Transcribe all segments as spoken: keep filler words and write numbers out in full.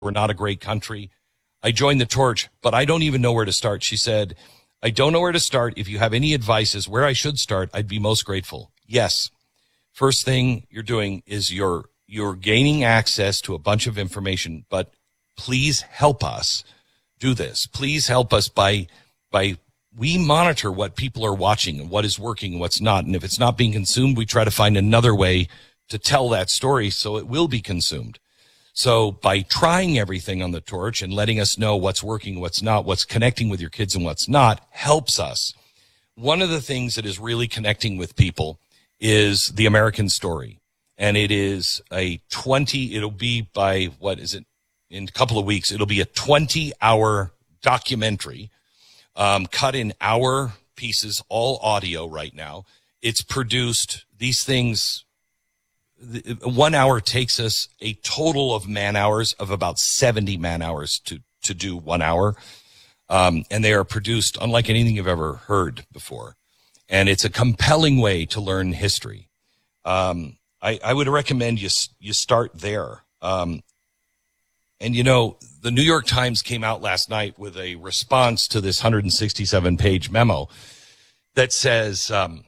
we're not a great country. I joined the Torch, but I don't even know where to start. She said, I don't know where to start. If you have any advice as where I should start, I'd be most grateful. Yes. First thing you're doing is you're you're gaining access to a bunch of information, but please help us do this. Please help us by by we monitor what people are watching and what is working and what's not. And if it's not being consumed, we try to find another way to tell that story so it will be consumed. So by trying everything on the Torch and letting us know what's working, what's not, what's connecting with your kids and what's not, helps us. One of the things that is really connecting with people is the American story. And it is a twenty, it'll be by, what is it, in a couple of weeks, it'll be a twenty-hour documentary, um, cut in hour pieces, all audio right now. It's produced, these things, one hour takes us a total of man hours of about seventy man hours to, to do one hour. Um, and they are produced unlike anything you've ever heard before. And it's a compelling way to learn history. Um, I, I would recommend you, you start there. Um, and you know, the New York Times came out last night with a response to this one hundred sixty-seven page memo that says, um,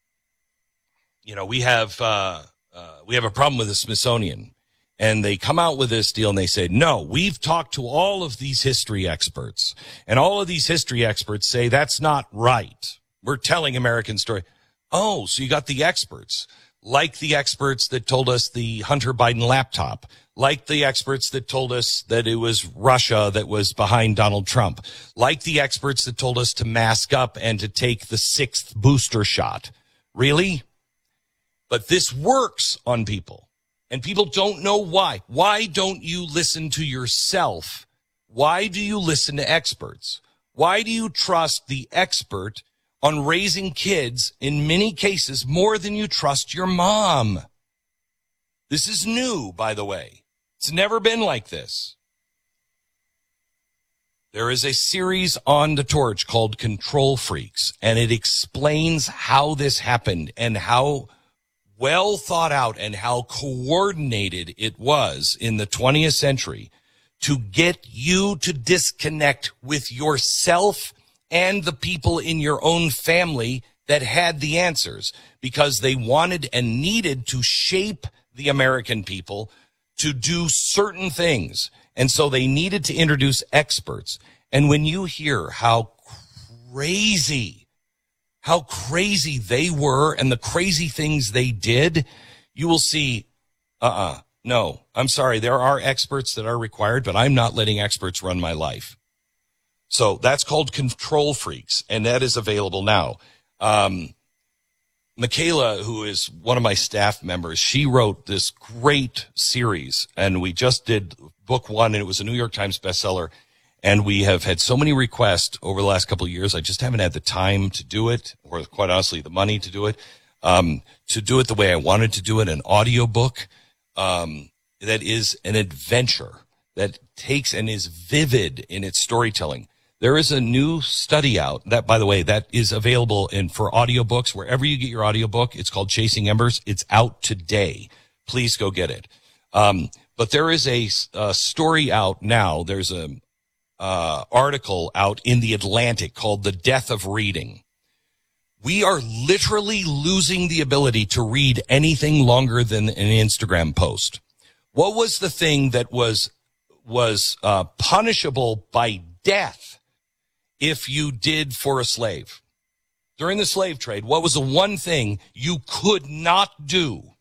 you know, we have, uh, Uh, we have a problem with the Smithsonian. And they come out with this deal and they say, no, we've talked to all of these history experts. And all of these history experts say that's not right. We're telling American story. Oh, so you got the experts, like the experts that told us the Hunter Biden laptop, like the experts that told us that it was Russia that was behind Donald Trump, like the experts that told us to mask up and to take the sixth booster shot. Really? But this works on people, and people don't know why. Why don't you listen to yourself? Why do you listen to experts? Why do you trust the expert on raising kids, in many cases, more than you trust your mom? This is new, by the way. It's never been like this. There is a series on the Torch called Control Freaks, and it explains how this happened and how well thought out and how coordinated it was in the twentieth century to get you to disconnect with yourself and the people in your own family that had the answers, because they wanted and needed to shape the American people to do certain things. And so they needed to introduce experts. And when you hear how crazy how crazy they were and the crazy things they did, you will see, uh-uh, no, I'm sorry. There are experts that are required, but I'm not letting experts run my life. So that's called Control Freaks, and that is available now. Um, Michaela, who is one of my staff members, she wrote this great series, and we just did book one, and it was a New York Times bestseller. And we have had so many requests over the last couple of years. I just haven't had the time to do it, or quite honestly, the money to do it, um, to do it the way I wanted to do it, an audio book, um, that is an adventure that takes and is vivid in its storytelling. There is a new study out that, by the way, that is available in for audiobooks, wherever you get your audiobook. It's called Chasing Embers. It's out today. Please go get it. Um, but there is a, a story out now. There's a, Uh, article out in the Atlantic called The Death of Reading. We are literally losing the ability to read anything longer than an Instagram post. What was the thing that was, was, uh, punishable by death if you did for a slave? During the slave trade, what was the one thing you could not do?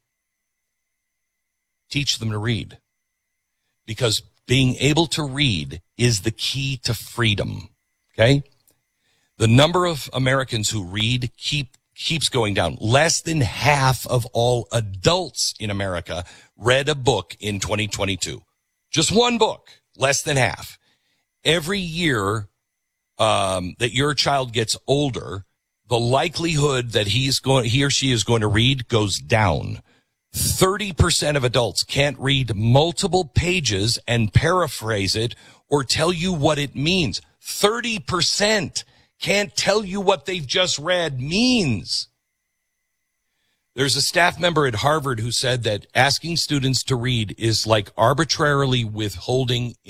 Teach them to read. Because being able to read is the key to freedom, okay? The number of Americans who read keep keeps going down. Less than half of all adults in America read a book in twenty twenty-two. Just one book, less than half. Every year um, that your child gets older, the likelihood that he's going, he or she is going to read goes down. thirty percent of adults can't read multiple pages and paraphrase it or tell you what it means. thirty percent can't tell you what they've just read means. There's a staff member at Harvard who said that asking students to read is like arbitrarily withholding